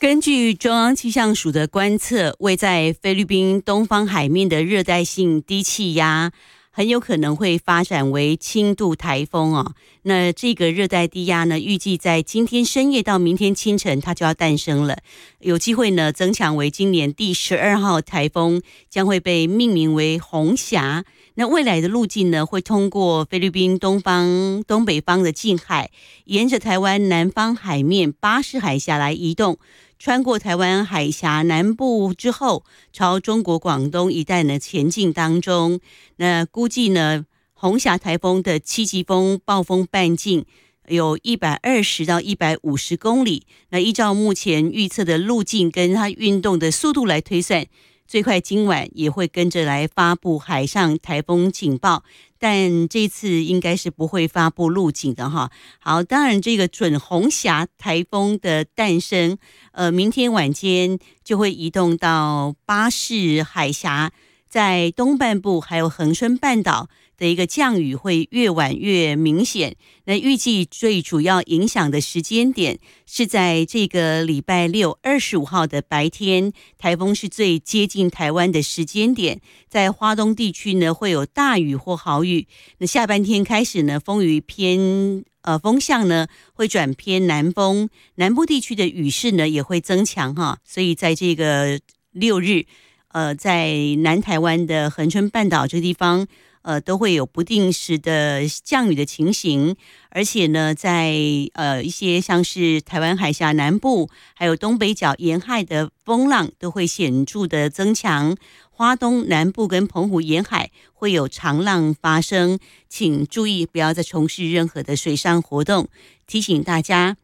根据中央气象署的观测，位在菲律宾东方海面的热带性低气压很有可能会发展为轻度台风哦。那这个热带低压呢，预计在今天深夜到明天清晨它就要诞生了，有机会呢增强为今年第12号台风，将会被命名为红霞。那未来的路径呢，会通过菲律宾东北方的近海，沿着台湾南方海面巴士海峡来移动，穿过台湾海峡南部之后，朝中国广东一带呢前进当中。那估计呢，红霞台风的7级风暴风半径有120到150公里。那依照目前预测的路径跟它运动的速度来推算，最快今晚也会跟着来发布海上台风警报，但这次应该是不会发布路径的哈。好，当然这个准红霞台风的诞生，明天晚间就会移动到巴士海峡，在东半部还有恒春半岛的一个降雨会越晚越明显。那预计最主要影响的时间点是在这个礼拜六25号的白天，台风是最接近台湾的时间点，在花东地区呢会有大雨或豪雨。那下半天开始呢，风向呢会转偏南风，南部地区的雨势呢也会增强哈。所以在这个6日，在南台湾的恒春半岛这个地方，都会有不定时的降雨的情形，而且呢，在一些像是台湾海峡南部，还有东北角沿海的风浪都会显著的增强。花东南部跟澎湖沿海会有长浪发生，请注意不要再从事任何的水上活动。提醒大家，